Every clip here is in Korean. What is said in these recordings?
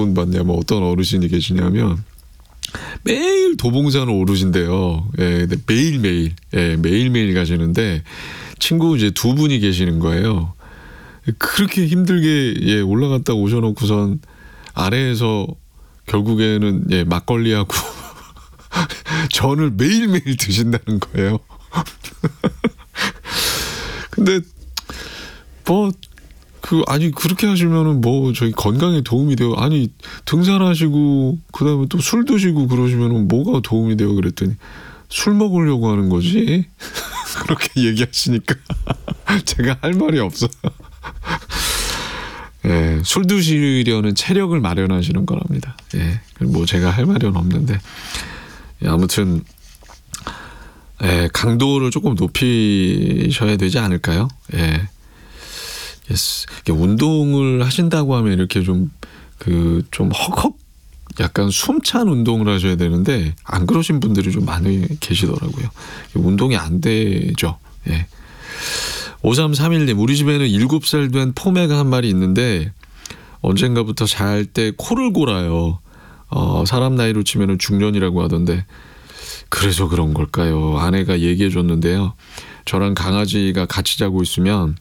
분 봤냐, 뭐 어떤 어르신이 계시냐면 매일 도봉산을 오르신대요. 예, 근데 매일매일, 예, 매일매일 가시는데 친구 이제 두 분이 계시는 거예요. 그렇게 힘들게, 예, 올라갔다 오셔놓고선 아래에서 결국에는, 예, 막걸리하고 전을 매일매일 드신다는 거예요. 근데 뭐 아니 그렇게 하시면은 뭐 저희 건강에 도움이 돼요. 아니 등산하시고 그다음에 또 술 드시고 그러시면은 뭐가 도움이 돼요? 그랬더니 술 먹으려고 하는 거지. 그렇게 얘기하시니까 제가 할 말이 없어요. 예, 술 드시려는 체력을 마련하시는 거랍니다. 예, 뭐 제가 할 말은 없는데, 예, 아무튼, 예, 강도를 조금 높이셔야 되지 않을까요? 예. 예스. 운동을 하신다고 하면 이렇게 좀 헉헉 약간 숨찬 운동을 하셔야 되는데 안 그러신 분들이 좀 많이 계시더라고요. 운동이 안 되죠. 예. 5331님, 우리 집에는 7살 된 포메가 한 마리 있는데 언젠가부터 잘 때 코를 골아요. 사람 나이로 치면 중년이라고 하던데 그래서 그런 걸까요? 아내가 얘기해 줬는데요. 저랑 강아지가 같이 자고 있으면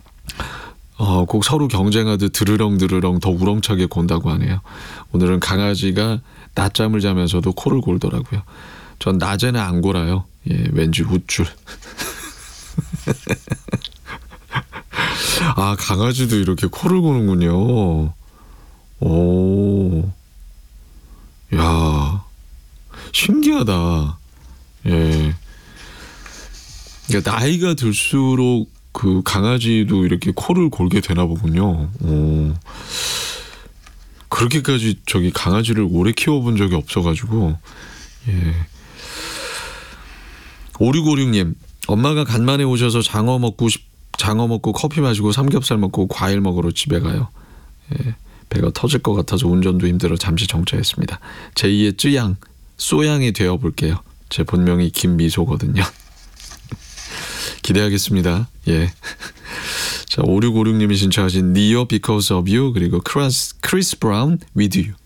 꼭 서로 경쟁하듯 드르렁드르렁 더 우렁차게 곤다고 하네요. 오늘은 강아지가 낮잠을 자면서도 코를 골더라고요. 전 낮에는 안 골아요. 예, 왠지 우쭐. 아, 강아지도 이렇게 코를 고는군요. 오, 야, 신기하다. 예. 그러니까 나이가 들수록 그 강아지도 이렇게 코를 골게 되나 보군요. 오. 그렇게까지 저기 강아지를 오래 키워본 적이 없어가지고. 예. 5656님, 엄마가 간만에 오셔서 장어 먹고 커피 마시고 삼겹살 먹고 과일 먹으러 집에 가요. 예. 배가 터질 것 같아서 운전도 힘들어 잠시 정차했습니다. 제2의 쯔양, 쏘양이 되어볼게요. 제 본명이 김미소거든요. 기대하겠습니다. 예. 자, 5656님이 신청하신 Neo Because of You, 그리고 크리스 브라운 With You.